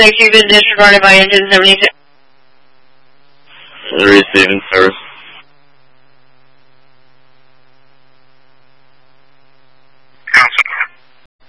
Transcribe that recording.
Thanks, you've been disregarded by engine 76. Receiving service.